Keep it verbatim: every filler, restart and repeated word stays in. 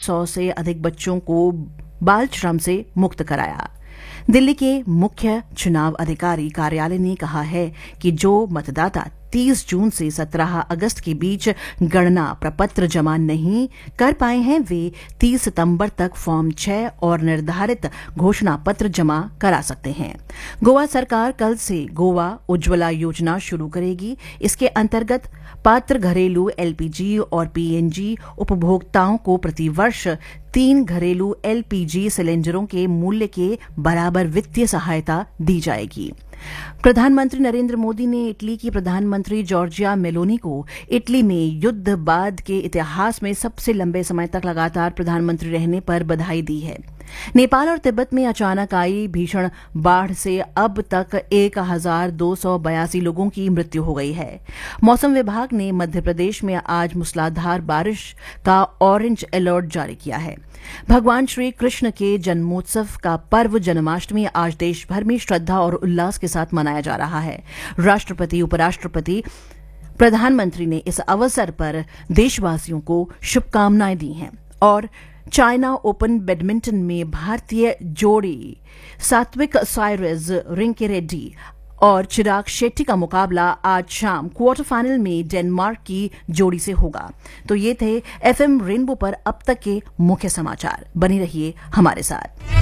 सौ से अधिक बच्चों को बाल श्रम से मुक्त कराया। दिल्ली के मुख्य चुनाव अधिकारी कार्यालय ने कहा है कि जो मतदाता तीस जून से सत्रह अगस्त के बीच गणना प्रपत्र जमा नहीं कर पाए हैं, वे तीस सितंबर तक फॉर्म छह और निर्धारित घोषणा पत्र जमा करा सकते हैं। गोवा सरकार कल से गोवा उज्ज्वला योजना शुरू करेगी। इसके अंतर्गत पात्र घरेलू एलपीजी और पीएनजी उपभोक्ताओं को प्रतिवर्ष तीन घरेलू एलपीजी सिलेंडरों के मूल्य के बराबर वित्तीय सहायता दी जाएगी। प्रधानमंत्री नरेंद्र मोदी ने इटली की प्रधानमंत्री जॉर्जिया मेलोनी को इटली में युद्ध बाद के इतिहास में सबसे लंबे समय तक लगातार प्रधानमंत्री रहने पर बधाई दी है। नेपाल और तिब्बत में अचानक आई भीषण बाढ़ से अब तक एक हजार दो सौ बयासी लोगों की मृत्यु हो गई है। मौसम विभाग ने मध्य प्रदेश में आज मूसलाधार बारिश का ऑरेंज अलर्ट जारी किया है। भगवान श्री कृष्ण के जन्मोत्सव का पर्व जन्माष्टमी आज देश भर में श्रद्धा और उल्लास के साथ मनाया जा रहा है। राष्ट्रपति, उपराष्ट्रपति, प्रधानमंत्री ने इस अवसर पर देशवासियों को शुभकामनाएं दी हैं। और चाइना ओपन बैडमिंटन में भारतीय जोड़ी सात्विक साइरस रिंकी रेड्डी और चिराग शेट्टी का मुकाबला आज शाम क्वार्टर फाइनल में डेनमार्क की जोड़ी से होगा। तो ये थे एफएम रेनबो पर अब तक के मुख्य समाचार। बने रहिए हमारे साथ।